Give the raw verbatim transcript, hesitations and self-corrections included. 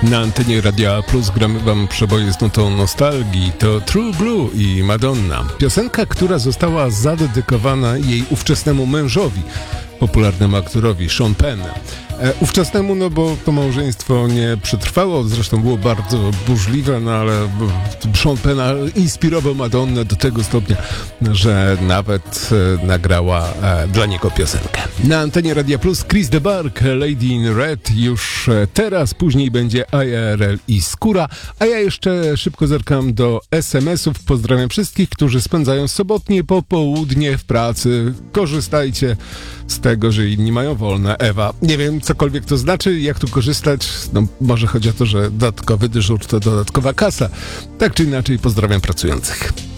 Na antenie Radia Plus gramy wam przeboje z nutą nostalgii. To True Blue i Madonna. Piosenka, która została zadedykowana jej ówczesnemu mężowi, popularnemu aktorowi Sean Penn. E, ówczesnemu, no bo to małżeństwo nie przetrwało, zresztą było bardzo burzliwe, no ale Sean Penn inspirował Madonnę do tego stopnia, że nawet e, nagrała e, dla niego piosenkę. Na antenie Radia Plus Chris de Burgh, Lady in Red już e, teraz, później będzie I R L i Skóra, a ja jeszcze szybko zerkam do es em esów. Pozdrawiam wszystkich, którzy spędzają sobotnie popołudnie w pracy. Korzystajcie z tego, że inni mają wolne. Ewa, nie wiem, cokolwiek to znaczy, jak tu korzystać. No, może chodzi o to, że dodatkowy dyżur to dodatkowa kasa. Tak czy inaczej, pozdrawiam pracujących.